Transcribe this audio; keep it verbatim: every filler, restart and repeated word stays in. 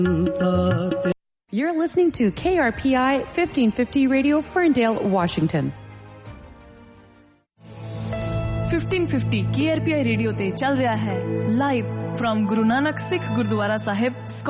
You're listening to K R P I fifteen fifty Radio, Ferndale, Washington. fifteen fifty K R P I radio ते चल रहा है live from Guru Nanak Sikh gurdwara Sahib